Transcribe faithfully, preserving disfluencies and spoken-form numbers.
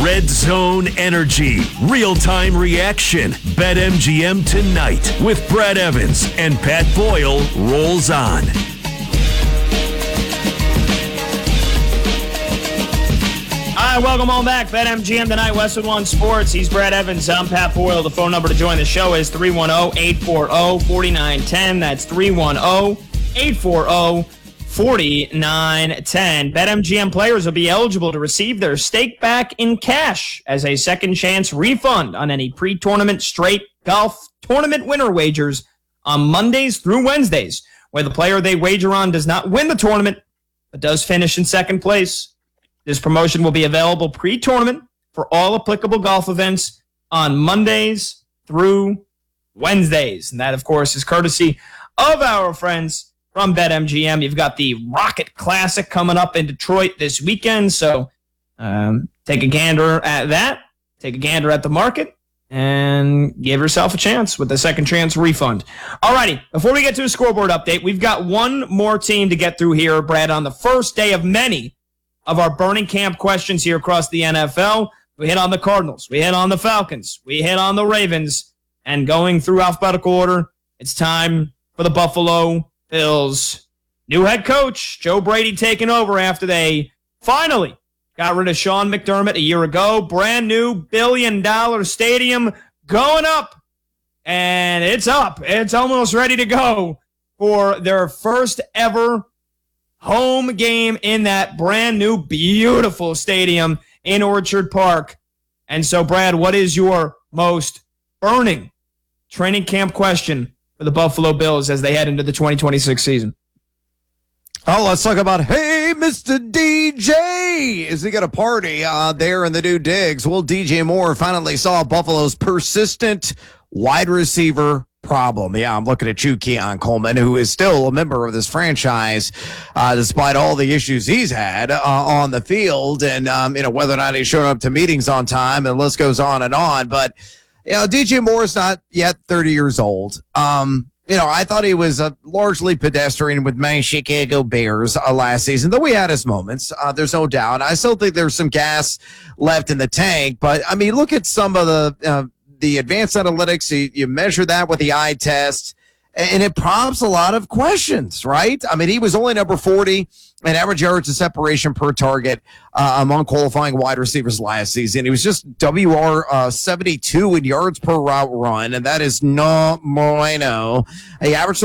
Red Zone Energy. Real-time reaction. BetMGM tonight with Brad Evans and Pat Boyle rolls on. All right, welcome on back. BetMGM tonight, Westwood One Sports. He's Brad Evans. I'm Pat Boyle. The phone number to join the show is three one zero, eight four zero, four nine one zero. That's three one zero, eight four zero, four nine one zero. BetMGM players will be eligible to receive their stake back in cash as a second chance refund on any pre-tournament straight golf tournament winner wagers on Mondays through Wednesdays, where the player they wager on does not win the tournament but does finish in second place. This promotion will be available pre-tournament for all applicable golf events on Mondays through Wednesdays. And that, of course, is courtesy of our friends from BetMGM. You've got the Rocket Classic coming up in Detroit this weekend. So um, take a gander at that. Take a gander at the market and give yourself a chance with the second chance refund. All righty. Before we get to a scoreboard update, we've got one more team to get through here, Brad, on the first day of many of our burning camp questions here across the N F L. We hit on the Cardinals. We hit on the Falcons. We hit on the Ravens. And going through alphabetical order, it's time for the Buffalo Bills. New head coach, Joe Brady, taking over after they finally got rid of Sean McDermott a year ago. Brand new billion-dollar stadium going up. And it's up. It's almost ready to go for their first ever home game in that brand new, beautiful stadium in Orchard Park. And so, Brad, what is your most burning training camp question for the Buffalo Bills as they head into the twenty twenty-six season? Oh, let's talk about, hey, Mister D J. Is he going to party uh, there in the new digs? Well, D J Moore finally saw Buffalo's persistent wide receiver problem. Yeah, I'm looking at you, Keon Coleman, who is still a member of this franchise, uh, despite all the issues he's had uh, on the field, and um, you know, whether or not he's showing up to meetings on time, and the list goes on and on. But you know, D J Moore is not yet thirty years old. Um, you know, I thought he was uh, largely pedestrian with my Chicago Bears uh, last season, though he had his moments. Uh, there's no doubt. I still think there's some gas left in the tank, but I mean, look at some of the uh, the advanced analytics. You, you measure that with the eye test, and it prompts a lot of questions, right? I mean, he was only number forty in average yards of separation per target uh, among qualifying wide receivers last season. He was just W R uh, seventy-two in yards per route run, and that is no bueno. He averaged